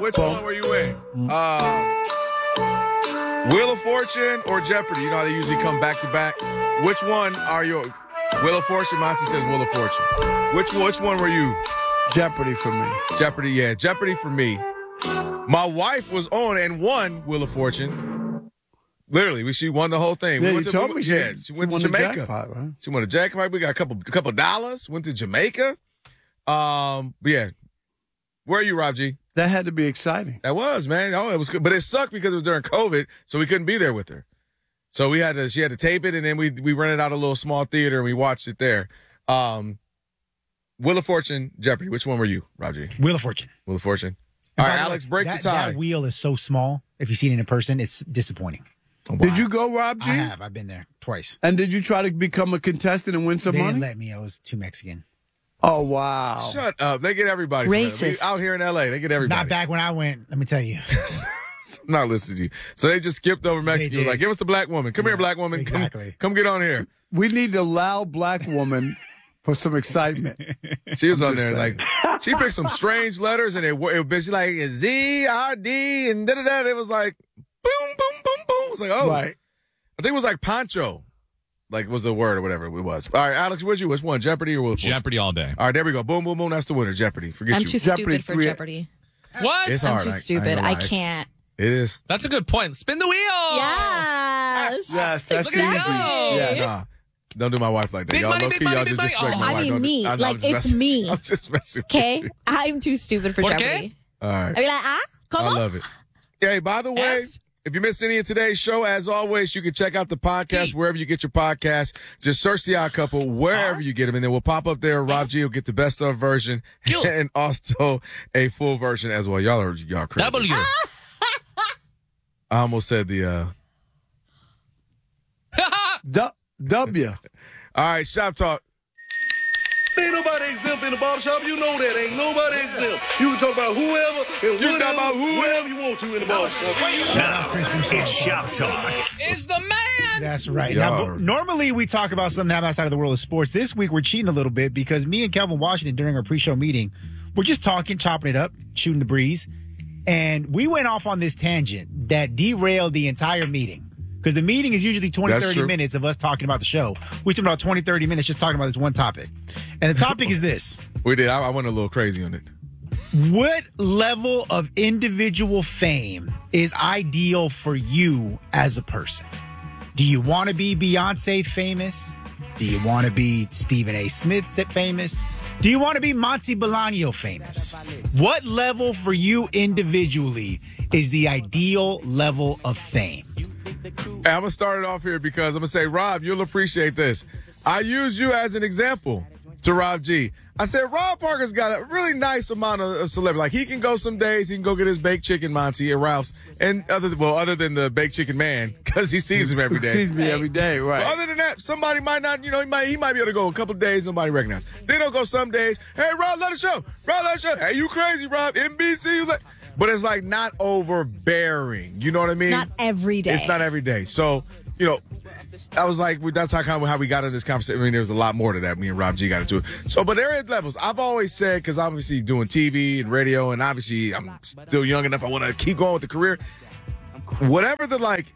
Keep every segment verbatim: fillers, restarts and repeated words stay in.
which one were you in? Uh, Wheel of Fortune or Jeopardy? You know how they usually come back to back. Which one are you? Wheel of Fortune. Monty says Wheel of Fortune. Which which one were you? Jeopardy for me. Jeopardy, yeah, Jeopardy for me. My wife was on and won Wheel of Fortune. Literally, we, she won the whole thing. Yeah, we you went to, told we, me she, yeah, she went she to won the Jamaica. jackpot, right? She won a jackpot. We got a couple, a couple dollars. Went to Jamaica. Um, but yeah, where are you, Rob G? That had to be exciting. That was, man. Oh, it was good, but it sucked because it was during COVID, so we couldn't be there with her. So we had to, she had to tape it, and then we we rented out a little small theater and we watched it there. Um, Wheel of Fortune, Jeopardy. Which one were you, Rob G? Wheel of Fortune. Wheel of Fortune. And All right, by the Alex, way, break that, the tie. That wheel is so small. If you see it in person, it's disappointing. Oh, wow. Did you go, Rob G? I have. I've been there twice. And did you try to become a contestant and win some They money? didn't let me. I was too Mexican. Oh, wow. Shut up. They get everybody. from Racist. that. We, out here in L A, they get everybody. Not back when I went. Let me tell you. I'm not listening to you. So they just skipped over Mexico. did. Like, give us the black woman. Come Yeah, here, black woman. exactly. Come, come get on here. We need a loud black woman for some excitement. She was I'm on just there saying. like, she picked some strange letters and it, it was like Z, R, D, and da da da. It was like, boom, boom, boom, boom. It was like, oh. Right. I think it was like poncho. Like, was the word or whatever it was. All right, Alex, what'd you? Which one? Jeopardy or Wheel of Fortune? Jeopardy all day. All right, there we go. Boom, boom, boom. That's the winner. Jeopardy. Forget I'm you. too Jeopardy stupid for three- Jeopardy. What? It's I'm hard. too I- I ain't stupid. gonna I lie. can't. It is. That's a good point. Spin the wheel. Yes. Yes, that's Look at easy. go. Yes. Nah. Don't do my wife like that. Big y'all money, low big key, money, y'all big just money. disrespect Oh. my I wife. mean Don't- me. I'm- I'm Like, just it's messing- me. I'm just messing with Okay? you. I'm too stupid for ¿Por qué? Jeopardy. All right. I'd be like, ah, come I on. love it. Hey, by the way, S? if you missed any of today's show, as always, you can check out the podcast wherever you get your podcast. Just search The Odd Couple wherever you get them, and then we'll pop up there. Rob G will get the best of version Cool. and also a full version as well. Y'all are y'all crazy. W. I almost said the. uh Du- W. All right, shop talk. Ain't nobody exempt in the barbershop. You know that. Ain't nobody exempt. You can talk about whoever and You can whatever, talk about whoever. whenever you want to in the barbershop. Now, it's Shop Talk. Is the man. That's right. Y'all Now, are- normally we talk about something outside of the world of sports. This week we're cheating a little bit because me and Kelvin Washington during our pre-show meeting, we're just talking, chopping it up, shooting the breeze, and we went off on this tangent that derailed the entire meeting. Because the meeting is usually twenty, That's thirty true. minutes of us talking about the show. We spent about twenty, thirty minutes just talking about this one topic. And the topic is this. We did. I, I went a little crazy on it. What level of individual fame is ideal for you as a person? Do you want to be Beyonce famous? Do you want to be Stephen A. Smith famous? Do you want to be Monty Bolaño famous? What level for you individually is the ideal level of fame? Hey, I'm going to start it off here because I'm going to say, Rob, you'll appreciate this. I use you as an example to Rob G. I said, Rob Parker's got a really nice amount of, of celebrity. Like, he can go some days, he can go get his baked chicken, Monty, at Ralph's. And other well, other than the baked chicken man, because he sees him every day. Sees me every day, But right. other than that, somebody might not, you know, he might he might be able to go a couple of days, nobody recognize. Then he'll go some days, hey, Rob, let us show. Rob, let us show. Hey, you crazy, Rob. N B C, you let. But it's like not overbearing. You know what I mean? It's not every day. It's not every day. So, you know, I was like, that's how kind of how we got into this conversation. I mean, there was a lot more to that. Me and Rob G got into it. So, but there are levels. I've always said, because obviously doing T V and radio, and obviously I'm still young enough. I want to keep going with the career. Whatever the like,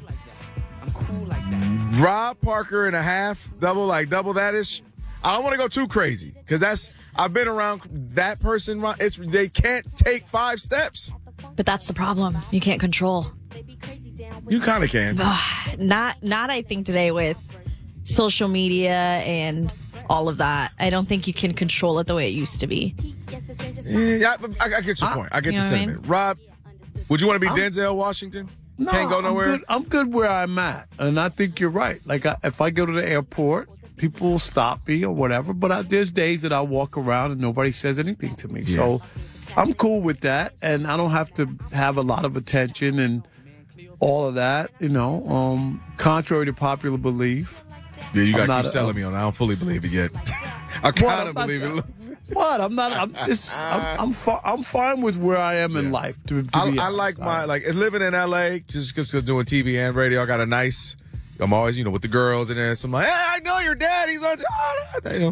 Rob Parker and a half, double like double that ish. I don't want to go too crazy because that's I've been around that person. It's they can't take five steps. But that's the problem. You can't control. You kind of can. Not, not. I think today with social media and all of that, I don't think you can control it the way it used to be. Yeah, I, I get your point. I get You the know what I sentiment. Rob, would you want to be Denzel Washington? No, Can't go nowhere. I'm good, I'm good where I'm at, and I think you're right. Like I, if I go to the airport, people will stop me or whatever. But I, there's days that I walk around and nobody says anything to me. Yeah. So I'm cool with that, and I don't have to have a lot of attention and all of that. You know, um, contrary to popular belief. Yeah, you I'm got to not keep a- selling me on it. I don't fully believe it yet. I What? kind I'm of not- believe it. What? I'm not. I'm just. I'm. I'm, fi- I'm fine with where I am in life. To, to I, be I honest. like my like living in L A just because doing T V and radio. I got a nice. I'm always you know with the girls and then some like, hey, I know your dad. He's on. Oh, you know,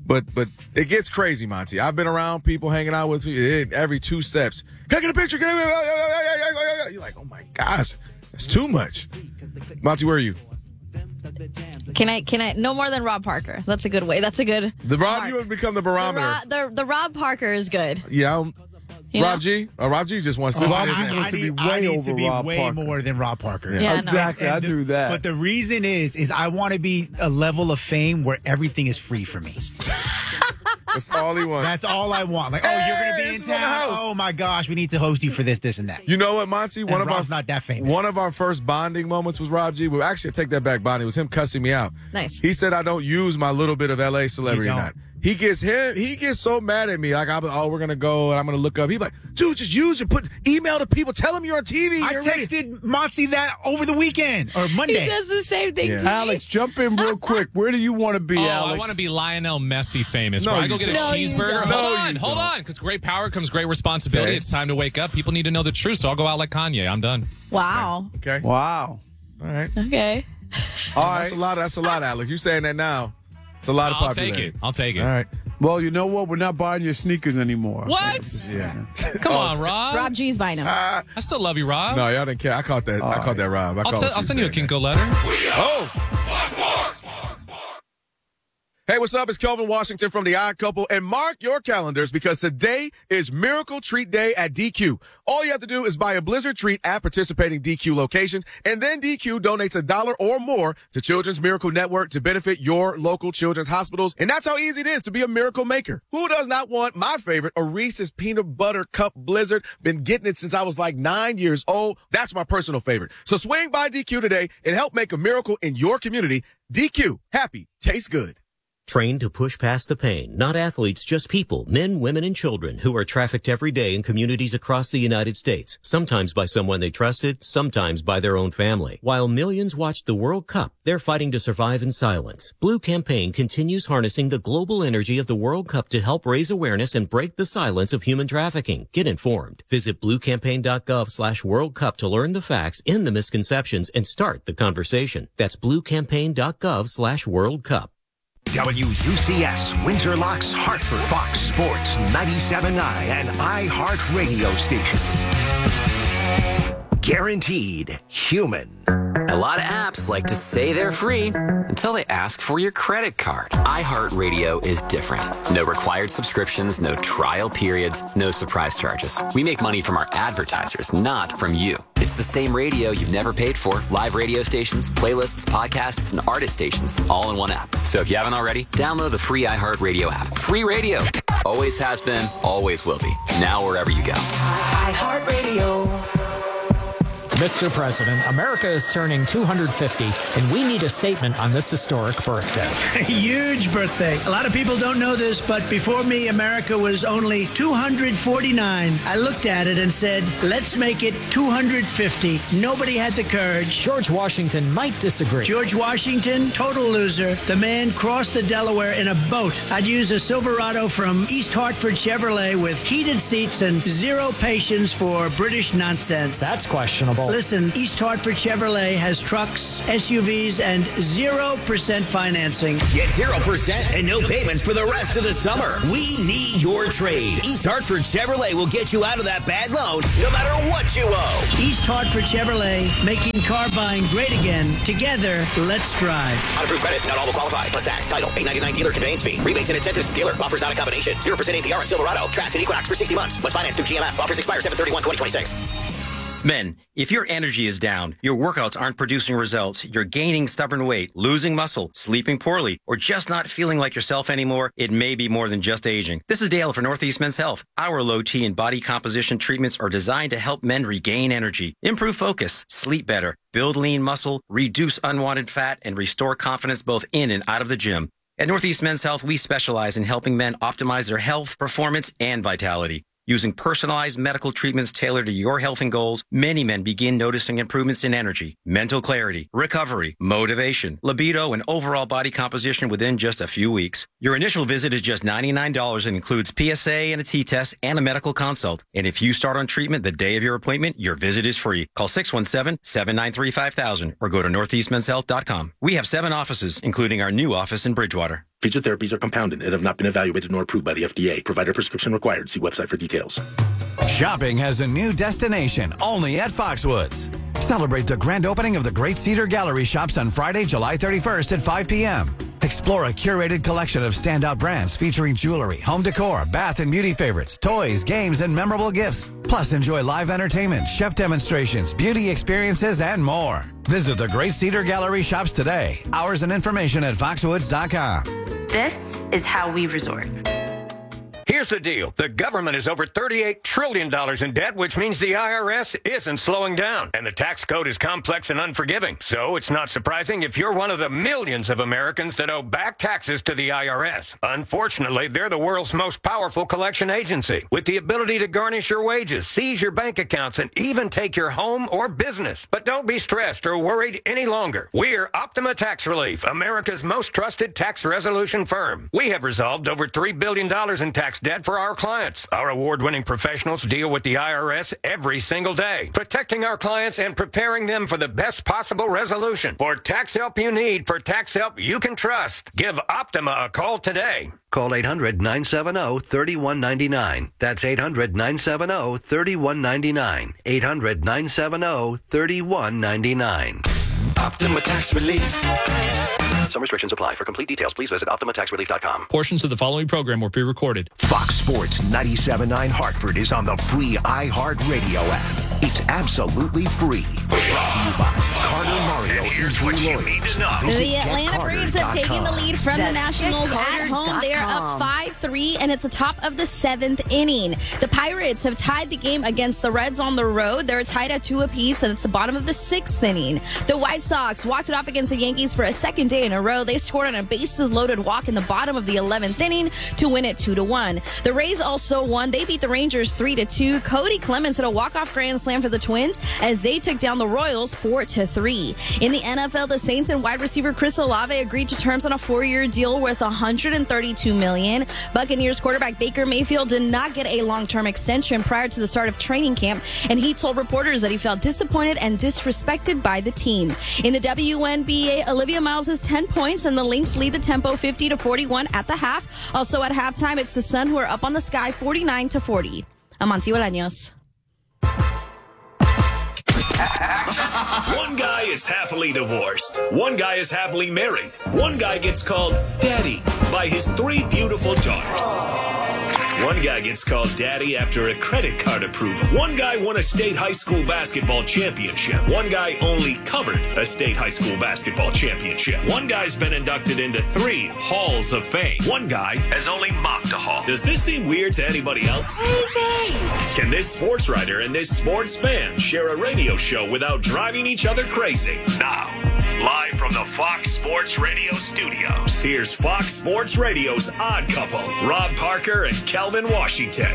But but it gets crazy, Monty. I've been around people hanging out with people every two steps. Can I get a picture? Can I... You're like, oh my gosh, that's too much. Monty, where are you? Can I, can I, no more than Rob Parker. That's a good way. That's a good. The Rob, mark. you have become the The, barometer. Ro- the, the Rob Parker is good. Yeah. I'm, You Rob know? G? Uh, Rob G just wants Oh, this. Rob is G his- wants I to be need, I way need over to be Rob way Parker. more than Rob Parker. Yeah, no. Exactly. I the- do that. But the reason is, is I want to be a level of fame where everything is free for me. That's all he wants. That's all I want. Like, oh, you're going to Hey, be this in is on the town. house. Oh my gosh, we need to host you for this, this, and that. You know what, Monty? One And of Rob's our not that famous. One of our first bonding moments was Rob G. Well, actually, I take that back. Bonding was him cussing me out. Nice. He said I don't use my little bit of L A celebrity You don't. night. He gets him. He gets so mad at me. Like, I'm, oh, we're gonna go and I'm gonna look up. He's like, dude, just use it. Put email to people. Tell them you're on T V. I You're ready." texted Monty that over the weekend or He Monday. does the same thing Yeah. to me. Alex, jump in real quick. Where do you want to be, Oh, Alex? I want to be Lionel Messi famous. No, Where I you go get a don't. No, you cheeseburger. don't. Hold No, on, you hold don't. on. Because great power comes great responsibility. Okay. It's time to wake up. People need to know the truth, so I'll go out like Kanye. I'm done. Wow. Okay. Wow. All right. Okay. All That's right. a lot. Of, that's a lot, Alex. You saying that now? It's a lot of I'll popularity. take it. I'll take it. All right. Well, you know what? We're not buying your sneakers anymore. What? Yeah. Come on, Rob. Rob G's by now. Ah, I still love you, Rob. no, y'all didn't care. I caught that. I caught that, Rob. I I'll, caught t- what I'll send you a saying. Kinko letter. Oh. Hey, what's up? It's Kelvin Washington from The Odd Couple, and mark your calendars because today is Miracle Treat Day at D Q. All you have to do is buy a Blizzard treat at participating D Q locations, and then D Q donates a dollar or more to Children's Miracle Network to benefit your local children's hospitals, and that's how easy it is to be a miracle maker. Who does not want my favorite, a Reese's Peanut Butter Cup Blizzard? Been getting it since I was like nine years old. That's my personal favorite. So swing by D Q today and help make a miracle in your community. D Q, happy, tastes good. Trained to push past the pain, not athletes, just people, men, women, and children who are trafficked every day in communities across the United States, sometimes by someone they trusted, sometimes by their own family. While millions watched the World Cup, they're fighting to survive in silence. Blue Campaign continues harnessing the global energy of the World Cup to help raise awareness and break the silence of human trafficking. Get informed. Visit bluecampaign.gov slash World Cup to learn the facts, end the misconceptions, and start the conversation. That's bluecampaign.gov slash World Cup. W U C S, Winterlocks, Hartford, Fox Sports, ninety-seven point nine, and iHeart Radio Station. Guaranteed human. A lot of apps like to say they're free until they ask for your credit card. iHeartRadio is different. No required subscriptions, no trial periods, no surprise charges. We make money from our advertisers, not from you. It's the same radio you've never paid for. Live radio stations, playlists, podcasts, and artist stations, all in one app. So if you haven't already, download the free iHeartRadio app. Free radio. Always has been, always will be. Now wherever you go. iHeartRadio. Mister President, America is turning two hundred fifty, and we need a statement on this historic birthday. Huge birthday. A lot of people don't know this, but before me, America was only two hundred forty-nine. I looked at it and said, let's make it two hundred fifty. Nobody had the courage. George Washington might disagree. George Washington, total loser. The man crossed the Delaware in a boat. I'd use a Silverado from East Hartford Chevrolet with heated seats and zero patience for British nonsense. That's questionable. Listen, East Hartford Chevrolet has trucks, S U Vs, and zero percent financing. Get zero percent and no payments for the rest of the summer. We need your trade. East Hartford Chevrolet will get you out of that bad loan no matter what you owe. East Hartford Chevrolet, making car buying great again. Together, let's drive. On approved credit, not all will qualify. Plus tax, title, eight ninety-nine dealer conveyance fee. Rebates and incentives. Dealer offers not a combination. zero percent A P R in Silverado. Trax and Equinox for sixty months. Plus finance through G M F. Offers expire seven thirty-one twenty twenty-six. Men, if your energy is down, your workouts aren't producing results, you're gaining stubborn weight, losing muscle, sleeping poorly, or just not feeling like yourself anymore, it may be more than just aging. This is Dale for Northeast Men's Health. Our low T and body composition treatments are designed to help men regain energy, improve focus, sleep better, build lean muscle, reduce unwanted fat, and restore confidence both in and out of the gym. At Northeast Men's Health, we specialize in helping men optimize their health, performance, and vitality. Using personalized medical treatments tailored to your health and goals, many men begin noticing improvements in energy, mental clarity, recovery, motivation, libido, and overall body composition within just a few weeks. Your initial visit is just ninety-nine dollars and includes P S A and a T-test and a medical consult. And if you start on treatment the day of your appointment, your visit is free. Call six one seven, seven nine three, five thousand or go to northeast men's health dot com. We have seven offices, including our new office in Bridgewater. Featured therapies are compounded and have not been evaluated nor approved by the F D A. Provider prescription required. See website for details. Shopping has a new destination only at Foxwoods. Celebrate the grand opening of the Great Cedar Gallery Shops on Friday, July thirty-first at five p.m. Explore a curated collection of standout brands featuring jewelry, home decor, bath and beauty favorites, toys, games, and memorable gifts. Plus, enjoy live entertainment, chef demonstrations, beauty experiences, and more. Visit the Great Cedar Gallery Shops today. Hours and information at foxwoods dot com. This is how we resort. Here's the deal. The government is over thirty-eight trillion dollars in debt, which means the I R S isn't slowing down. And the tax code is complex and unforgiving. So it's not surprising if you're one of the millions of Americans that owe back taxes to the I R S. Unfortunately, they're the world's most powerful collection agency, with the ability to garnish your wages, seize your bank accounts, and even take your home or business. But don't be stressed or worried any longer. We're Optima Tax Relief, America's most trusted tax resolution firm. We have resolved over three billion dollars in tax debt for our clients. Our award-winning professionals deal with the I R S every single day, protecting our clients and preparing them for the best possible resolution. For tax help you need, for tax help you can trust, give Optima a call today. Call eight hundred, nine seven zero, three one nine nine. That's eight hundred, nine seven zero, three one nine nine. eight hundred, nine seven zero, three one nine nine. Optima Tax Relief. Some restrictions apply. For complete details, please visit optima tax relief dot com. Portions of the following program were pre-recorded. Fox Sports ninety-seven point nine Hartford is on the free iHeartRadio app. It's absolutely free. Brought to you by Carter Mario. And here's what you need to know. The Atlanta Braves have taken the lead from the Nationals at home. They are up five three, and it's the top of the seventh inning. The Pirates have tied the game against the Reds on the road. They're tied at two apiece, and it's the bottom of the sixth inning. The White Sox walked it off against the Yankees for a second day in a row. They scored on a bases-loaded walk in the bottom of the eleventh inning to win it two to one. The Rays also won. They beat the Rangers three to two. Cody Clemens hit a walk-off grand slam for the Twins as they took down the Royals four to three. In the N F L, the Saints and wide receiver Chris Olave agreed to terms on a four-year deal worth one hundred thirty-two million dollars. Buccaneers quarterback Baker Mayfield did not get a long-term extension prior to the start of training camp, and he told reporters that he felt disappointed and disrespected by the team. In the W N B A, Olivia Miles has ten points, and the Lynx lead the tempo fifty to forty-one at the half. Also at halftime, it's the Sun who are up on the sky forty-nine to forty. Amancio Bolaños. One guy is happily divorced. One guy is happily married. One guy gets called Daddy by his three beautiful daughters. One guy gets called Daddy after a credit card approval. One guy won a state high school basketball championship. One guy only covered a state high school basketball championship. One guy's been inducted into three halls of fame. One guy has only mocked a hall. Does this seem weird to anybody else? Crazy! Can this sports writer and this sports fan share a radio show without driving each other crazy? Now, live from the Fox Sports Radio studios, here's Fox Sports Radio's Odd Couple, Rob Parker and Kelvin Washington.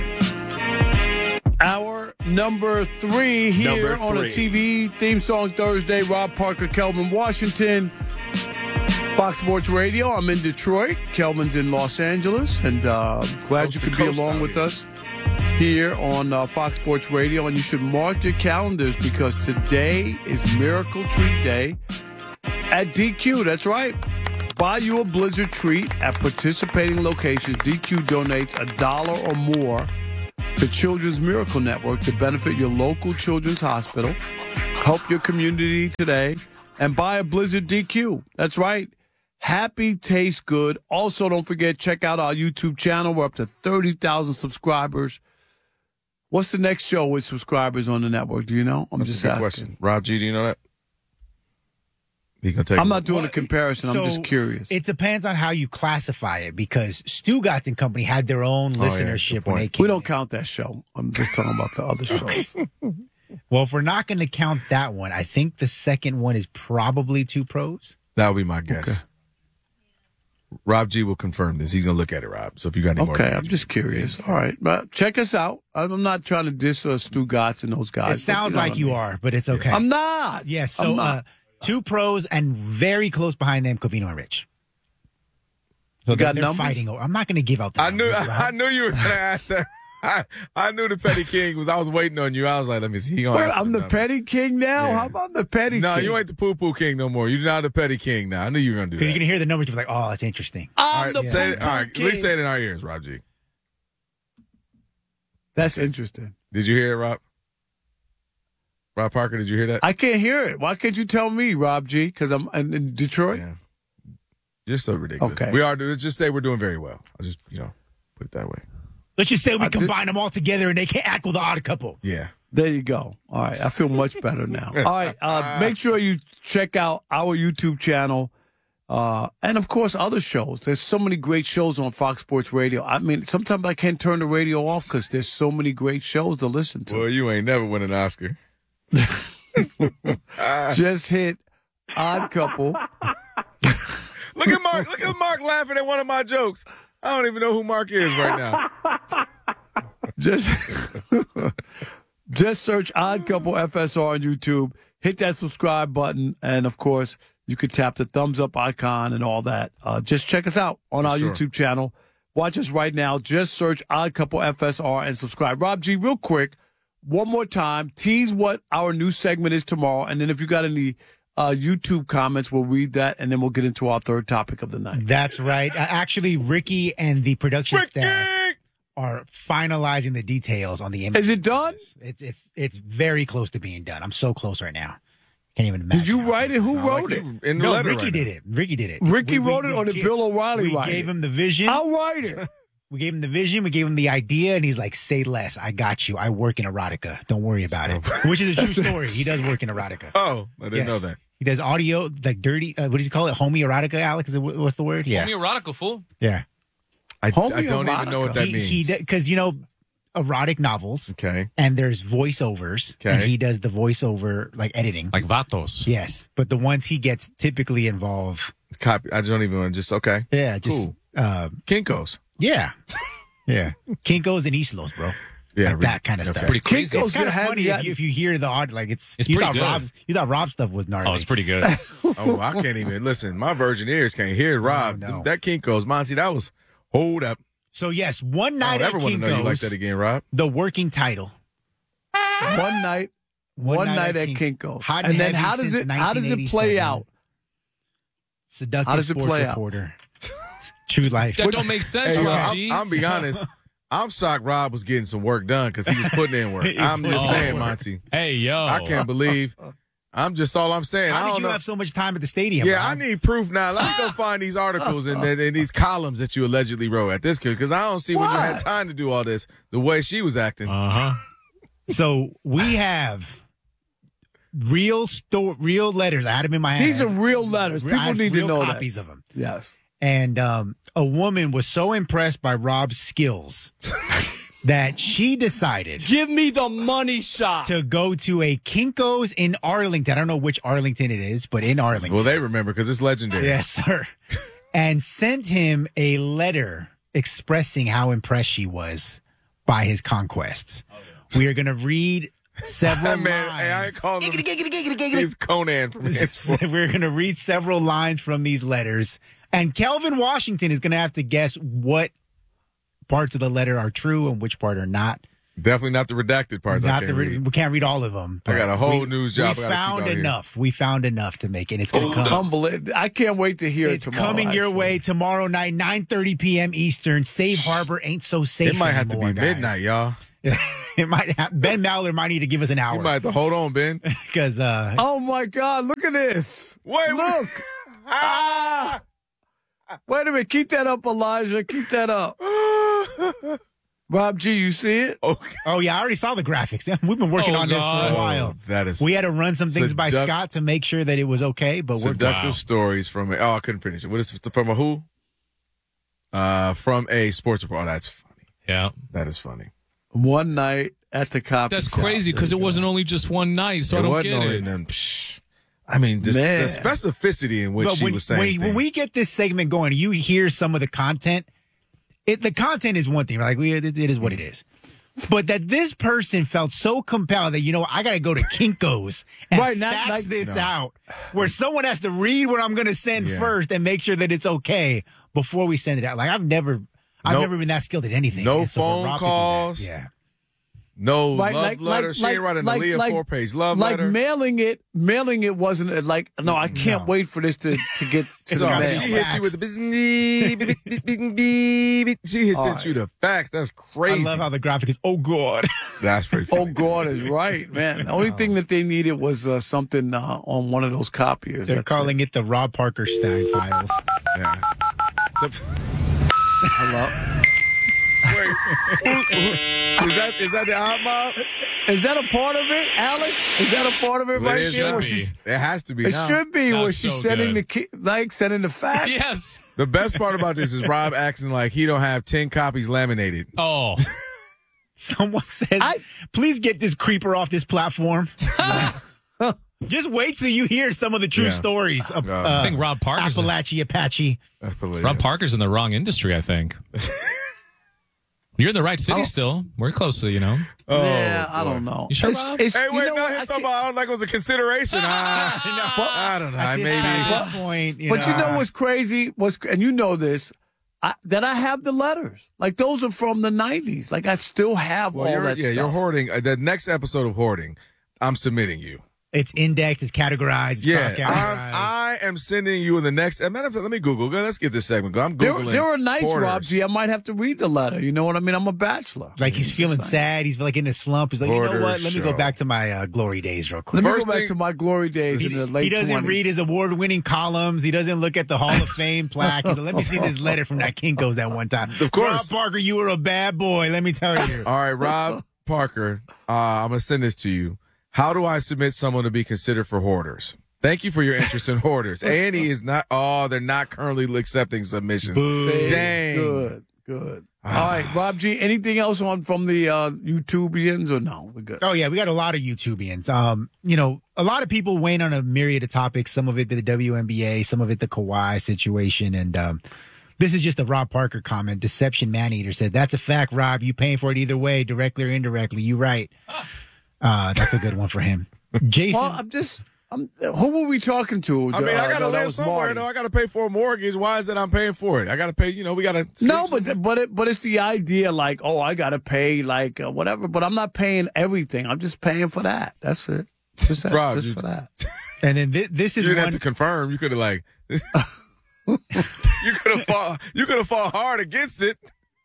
Hour number three here Number on three. a T V theme song Thursday. Rob Parker, Kelvin Washington, Fox Sports Radio. I'm in Detroit. Kelvin's in Los Angeles, and uh, glad Coast you to could be coast along out with here. us here on uh, Fox Sports Radio. And you should mark your calendars because today is Miracle Treat Day at D Q. That's right. Buy you a Blizzard treat at participating locations. D Q donates a dollar or more to Children's Miracle Network to benefit your local children's hospital. Help your community today and buy a Blizzard D Q. That's right. Happy tastes good. Also, don't forget, check out our YouTube channel. We're up to thirty thousand subscribers. What's the next show with subscribers on the network? Do you know? I'm That's just a good asking. question. Rob G, do you know that? He gonna take I'm a not look. doing a comparison. So I'm just curious. It depends on how you classify it, because Stugotz and Company had their own Oh, yeah, listenership good when point. they came. We don't count that show. I'm just talking about the other shows. Well, if we're not going to count that one, I think the second one is probably Two Pros. That would be my guess. Okay. Rob G will confirm this. He's gonna look at it, Rob. So if you got any more, Okay, I'm just curious. All right, but check us out. I'm not trying to diss uh, Stugotz and those guys. It sounds but, know like what I you mean. are, but it's okay. I'm not. Yes, so I'm not. Uh, Two Pros and very close behind them, Covino and Rich. So You got they're numbers? fighting over. I'm not going to give out the I knew numbers, Rob. I knew you were gonna ask that. I, I knew the petty king was. I was waiting on you. I was like, let me see. He gonna Wait, ask I'm me the something. petty king now? Yeah. How about the petty No, king? you ain't the poo poo king no more. You're not the petty king now. I knew you were gonna do that. Because you're gonna hear the numbers, you're like, oh, that's interesting. I'm all right, the say it, poo-poo all right, king. at least say it in our ears, Rob G. That's interesting. Did you hear it, Rob? Rob Parker, did you hear that? I can't hear it. Why can't you tell me, Rob G? Because I'm in, in Detroit. Yeah. You're so ridiculous. Okay. We are. Let's just say we're doing very well. I'll just, you know, put it that way. Let's just say we I combine did- them all together and they can't act with the odd couple. Yeah. There you go. All right. I feel much better now. All right. Uh, make sure you check out our YouTube channel. Uh, and of course, other shows. There's so many great shows on Fox Sports Radio. I mean, sometimes I can't turn the radio off because there's so many great shows to listen to. Well, you ain't never win an Oscar. Just hit Odd Couple. Look at Mark. Look at Mark laughing at one of my jokes. I don't even know who Mark is right now. Just, just search Odd Couple F S R on YouTube. Hit that subscribe button, and of course, you can tap the thumbs up icon and all that. Uh, just check us out on our Sure. YouTube channel. Watch us right now. Just search Odd Couple F S R and subscribe. Rob G, real quick, one more time, tease what our new segment is tomorrow, and then if you got any uh, YouTube comments, we'll read that, and then we'll get into our third topic of the night. That's right. Uh, actually, Ricky and the production staff are finalizing the details on the image. Is it done? It's it's it's very close to being done. I'm so close right now. Can't even imagine. Did you write it? Who Sound wrote like it? you in the No, letter Ricky right did now. it. Ricky did it. Ricky We- we- wrote it, we or did gave- Bill O'Reilly We write gave it? him the vision. I'll write it. We gave him the vision. We gave him the idea, and he's like, "Say less. I got you. I work in erotica. Don't worry about it." Which is a true story. He does work in erotica. Oh, I didn't Yes. know that. He does audio, like dirty. Uh, what does he call it? Homie erotica, Alex? Is it, what's the word? Yeah, Homoerotica, fool. yeah. I, I Homie don't even know what that he, means. He because you know erotic novels, Okay. and there's voiceovers, Okay. and he does the voiceover like editing. Like Vatos. Yes, but the ones he gets typically involve. Copy. I don't even want to just, okay. Yeah, just Cool. uh, Kinko's. yeah, yeah. Kinkos and Islos, bro. Yeah. Like that kind of okay. stuff. Pretty crazy. It's kind Kinko's of gonna funny have if you, if you hear the odd, like it's. It's you pretty thought good. Rob's, you thought Rob stuff was gnarly. Oh, it's pretty good. Oh, I can't even listen. My virgin ears can't hear Rob. no. That Kinko's, Monty, that was hold up. So yes, one I night don't at ever want to know you like Kinkos. that again, Rob. The working title. One night, one, night, at Kink- Kinko's. Hot And and then heavy how does since it how does it play nineteen eighty-seven. out? Seductive How does it sports play out? reporter. True life. That don't make sense, Hey, yo, Rob I'm, G. I'm be honest. I'm shocked Rob was getting some work done because he was putting in work. He I'm put just in saying, work. Monty. Hey, yo. I can't believe. I'm just all I'm saying. I How don't did you know. have so much time at the stadium? Yeah, I Rob? need proof now. Let me go find these articles and, and, and these columns that you allegedly wrote at this kid because I don't see when you had What? time to do all this the way she was acting. Uh-huh. So we have real sto- real letters. I had them in my hand. These are real letters. I People have need to real know copies that. of them. Yes. And um, a woman was so impressed by Rob's skills that she decided Give me the money shot. to go to a Kinko's in Arlington. I don't know which Arlington it is, but in Arlington. Well, they remember because it's legendary. Yes, sir. And sent him a letter expressing how impressed she was by his conquests. We are going to read several Man, lines. hey, I ain't calling him. Giggity, giggity, giggity, giggity. He's Conan from henceforth. We're going to read several lines from these letters. And Kelvin Washington is going to have to guess what parts of the letter are true and which part are not. Definitely not the redacted parts. I Not can't the, read. we can't read all of them. I got a whole we, news job We I gotta keep found out here. enough. We found enough to make it. It's going to come. Unbelievable. I can't wait to hear It's it tomorrow. coming your actually. way tomorrow night, nine thirty p.m. Eastern. Save Harbor ain't so safe It might have to anymore, be guys. midnight, y'all. It might have, Ben Maller might need to give us an You hour might have to hold on, Ben. because uh, Oh my God! Look at this. Wait, Look. ah. Wait a minute. Keep that up, Elijah. Keep that up. Rob G, you see it? Okay. oh yeah, I already saw the graphics. We've been working Oh, on this for God. a while. That is We had to run some things by Seduct- Scott to make sure that it was okay, but we're seductive Wow. stories from a. Oh, I couldn't finish it. What is it from a who? Uh, from a sports report. Oh, that's funny. Yeah. That is funny. One night at the copy That's shop. crazy because it wasn't only just one night, so I don't wasn't get only it. them- psh. I mean, just Man. the specificity in which But she when, was saying. when, when things. we get this segment going, you hear some of the content. It the content is one thing, like we it, it is what it is. But that this person felt so compelled that, you know, I got to go to Kinko's and Right, not- fax not- this no. out, where someone has to read what I'm going to send Yeah. first and make sure that it's okay before we send it out. Like I've never, I've Nope. never been that skilled at anything. No And so for phone Rob to do that, calls. Yeah. No Like- love like- letter. like- she ain't writing like- a Leah like- four-page love like letter. mailing it, mailing it wasn't uh, like, no, I can't wait for this to, to get to So the she mail. hit you with the business. She has All sent right. you the facts. That's I crazy. love how the graphic is, oh, God. That's pretty Oh, funny. God is right, man. The only thing that they needed was uh, something uh, on one of those copiers. They're That's calling it. the Rob Parker Stein files. Yeah. The- Hello? Wait, who- who- is that is that the odd mob? Is that a part of it, Alex? Is that a part of it Well, right it there? should Where be. she's, It has to be. it now. should be That where was she's so sending good. the ki- like sending the facts. Yes. The best part about this is Rob acting like he don't have ten copies laminated. Oh. Someone says, I- please get this creeper off this platform. Just wait till you hear some of the true Yeah. stories of Yeah. uh, I think Rob Parker's Appalachia Apache. That's believable. Rob Parker's in the wrong industry, I think. You're in the right city still. We're close to, you know. Oh, yeah, I boy. don't know. You sure, It's- Rob? it's- Hey, you wait, know now what? him I talking can't- about like it was a consideration. Ah, I don't know. At this, Maybe. at this point, you But you know Uh, what's crazy? What's and you know this I, that I have the letters. Like those are from the nineties. Like I still have Well, all you're, that yeah, stuff. you're hoarding. Uh, the next episode of Hoarding, I'm submitting you. it's indexed, it's categorized, it's Yeah, cross-categorized. I'm, I am sending you in the next. As a matter of fact, let me Google. Let's get this segment going. I'm There, Googling. there are nights, hoarders. Rob G, I might have to read the letter. You know what I mean? I'm a bachelor. Like he's feeling sad. He's like in a slump. He's like, you know Hoarder what? Let me go show. back to my uh, glory days real quick. Let me First go back thing- to my glory days in the late He doesn't twenties. read his award-winning columns. He doesn't look at the Hall of Fame plaque. He's like, let me see this letter from that Kinko's that one time. Of course. Rob Parker, you were a bad boy. Let me tell you. All right, Rob Parker, uh, I'm going to send this to you. How do I submit someone to be considered for hoarders? Thank you for your interest in hoarders. A and E is not, oh, they're not currently accepting submissions. See? Dang. Good, good. All right, Rob G, anything else on from the uh, YouTubians or no? We're good. Oh yeah, we got a lot of YouTubians. Um, you know, a lot of people weighing on a myriad of topics. Some of it the W N B A, some of it the Kawhi situation, and um, this is just a Rob Parker comment. Deception Maneater said, "That's a fact, Rob. You paying for it either way, directly or indirectly. You right." Uh, that's a good one for him. Jason, Well, I'm just, I'm, who were we talking to? I mean, I Uh, got to no, that live was somewhere, Marty. though. I got to pay for a mortgage. Why is it I'm paying for it? I got to pay, you know, we got to. No, but but it, but it's the idea like, oh, I got to pay like uh, whatever, but I'm not paying everything. I'm just paying for that. That's it. Just, that, Rob, just you- for that. and then thi- this You is didn't one. have to confirm. You could have, like, you could have fought, you could have fought hard against it.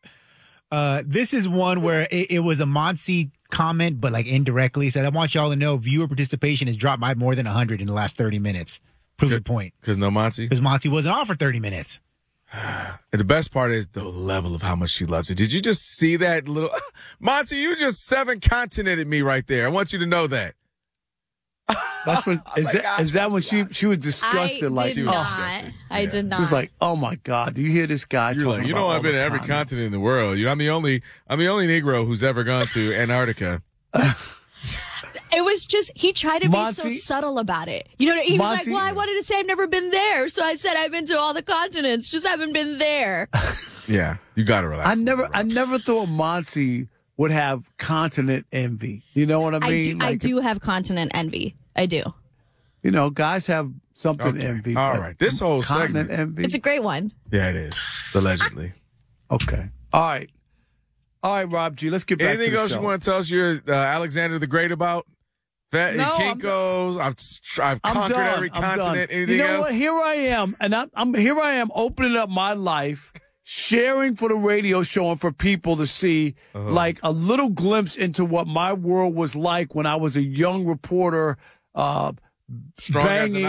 Uh, this is one where it, it was a Monty comment, but like indirectly said, I want y'all to know viewer participation has dropped by more than one hundred in the last thirty minutes. Prove the point. Because no Monty? Because Monty wasn't on for thirty minutes. And the best part is the level of how much she loves it. Did you just see that little Monty? You just seven continented me right there. I want you to know that. That's when is that is that when she she was disgusted? I like did oh. not. I did not. She was like, "Oh my God, do you hear this guy?" You're talking like, you about know, all I've been the to every continent?" continent in the world. You know, I'm the only, I'm the only Negro who's ever gone to Antarctica. It was just, he tried to be Monty- so subtle about it. You know, he was Monty- like, well, I wanted to say I've never been there. So I said I've been to all the continents, just haven't been there. Yeah, you got to relax. I never, I never thought Monty would have continent envy. You know what I I mean? do, I Like, do have continent envy. I do. You know, guys have something Okay. envy. All but right. This whole continent segment. envy. It's a great one. Yeah, it is. Allegedly. Okay. All right. All right, Rob G. Let's get back Anything to the else show. you want to tell us you're uh, Alexander the Great about? Fat No, I'm Kinko's. I've I've I'm conquered done. every I'm continent. done. Anything you know else? what? Here I am, and I'm, I'm here. I am opening up my life, sharing for the radio show and for people to see, Uh-huh. like a little glimpse into what my world was like when I was a young reporter, uh, Strong as an banging